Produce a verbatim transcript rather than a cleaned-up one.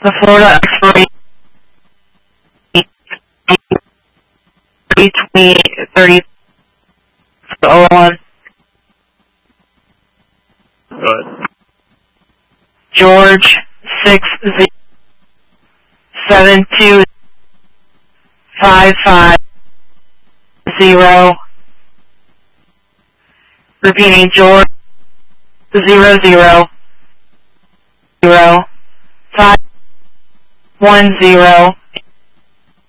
The Florida expiration twenty thirty oh one. Good. George six zero seven two five five zero. Repeating, George zero zero zero five one zero